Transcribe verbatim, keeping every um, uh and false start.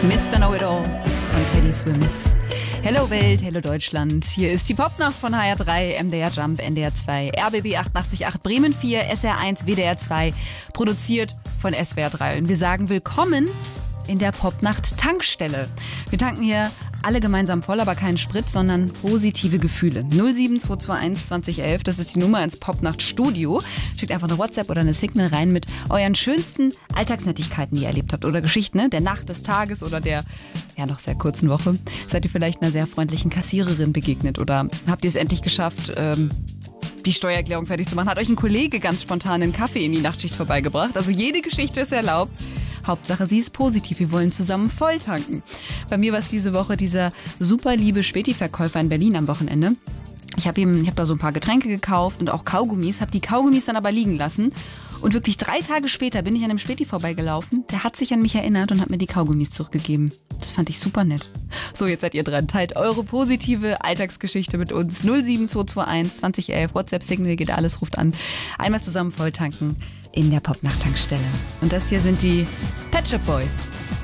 Mister Know-It-All von Teddy Swims. Hello Welt, hello Deutschland. Hier ist die Popnacht von H R drei, M D R Jump, N D R zwei, R B B achtundachtzig Komma acht, Bremen vier, S R eins, W D R zwei, produziert von S W R drei. Und wir sagen willkommen in der Popnacht Tankstelle. Wir tanken hier alle gemeinsam voll, aber keinen Sprit, sondern positive Gefühle. null sieben zwei zwei eins zwanzig elf, das ist die Nummer ins Popnacht Studio. Schickt einfach eine WhatsApp oder eine Signal rein mit euren schönsten Alltagsnettigkeiten, die ihr erlebt habt. Oder Geschichten, ne? Der Nacht, des Tages oder der ja noch sehr kurzen Woche. Seid ihr vielleicht einer sehr freundlichen Kassiererin begegnet oder habt ihr es endlich geschafft, ähm, die Steuererklärung fertig zu machen? Hat euch ein Kollege ganz spontan einen Kaffee in die Nachtschicht vorbeigebracht? Also jede Geschichte ist erlaubt. Hauptsache, sie ist positiv. Wir wollen zusammen voll tanken. Bei mir war es diese Woche dieser super liebe Späti-Verkäufer in Berlin am Wochenende. Ich habe ihm, ich habe da so ein paar Getränke gekauft und auch Kaugummis, habe die Kaugummis dann aber liegen lassen. Und wirklich drei Tage später bin ich an einem Späti vorbeigelaufen. Der hat sich an mich erinnert und hat mir die Kaugummis zurückgegeben. Das fand ich super nett. So, jetzt seid ihr dran. Teilt eure positive Alltagsgeschichte mit uns. null sieben zwei zwei eins zwanzig elf, WhatsApp-Signal geht alles, ruft an. Einmal zusammen voll tanken in der Popnacht-Tankstelle. Und das hier sind die Pet Shop Boys.